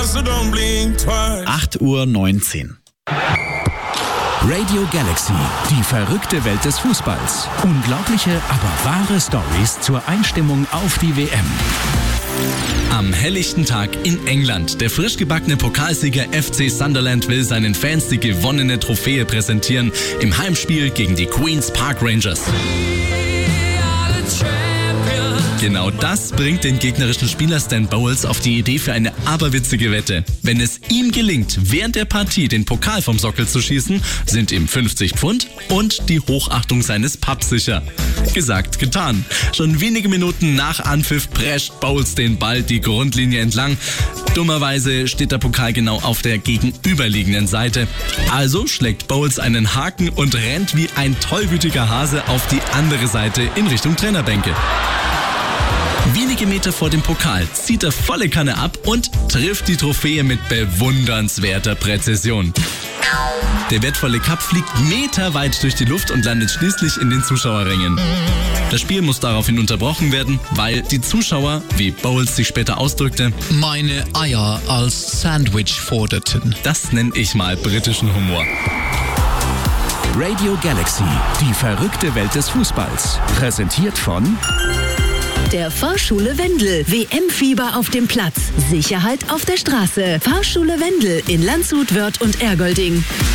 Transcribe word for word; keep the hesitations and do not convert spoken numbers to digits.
acht Uhr neunzehn. Radio Galaxy, die verrückte Welt des Fußballs. Unglaubliche, aber wahre Stories zur Einstimmung auf die W M. Am helllichten Tag in England. Der frisch gebackene Pokalsieger F C Sunderland will seinen Fans die gewonnene Trophäe präsentieren im Heimspiel gegen die Queen's Park Rangers. Genau das bringt den gegnerischen Spieler Stan Bowles auf die Idee für eine aberwitzige Wette. Wenn es ihm gelingt, während der Partie den Pokal vom Sockel zu schießen, sind ihm fünfzig Pfund und die Hochachtung seines Pubs sicher. Gesagt, getan. Schon wenige Minuten nach Anpfiff prescht Bowles den Ball die Grundlinie entlang. Dummerweise steht der Pokal genau auf der gegenüberliegenden Seite. Also schlägt Bowles einen Haken und rennt wie ein tollwütiger Hase auf die andere Seite in Richtung Trainerbänke. Wenige Meter vor dem Pokal zieht er volle Kanne ab und trifft die Trophäe mit bewundernswerter Präzision. Der wertvolle Cup fliegt meterweit durch die Luft und landet schließlich in den Zuschauerrängen. Das Spiel muss daraufhin unterbrochen werden, weil die Zuschauer, wie Bowles sich später ausdrückte, meine Eier als Sandwich forderten. Das nenne ich mal britischen Humor. Radio Galaxy, die verrückte Welt des Fußballs. Präsentiert von der Fahrschule Wendel. W M-Fieber auf dem Platz. Sicherheit auf der Straße. Fahrschule Wendel in Landshut, Wörth und Ergolding.